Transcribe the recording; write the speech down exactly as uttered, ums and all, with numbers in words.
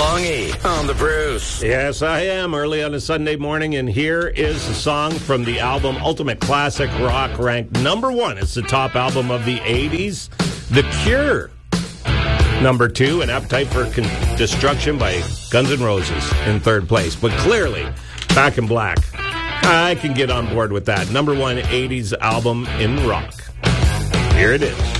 Longy on the Bruce. Yes, I am. Early on a Sunday morning, and here is a song from the album Ultimate Classic Rock, ranked number one. It's the top album of the eighties. The Cure, number two, and Appetite for Con- Destruction by Guns N' Roses in third place. But clearly, Back in Black, I can get on board with that. Number one eighties album in rock. Here it is.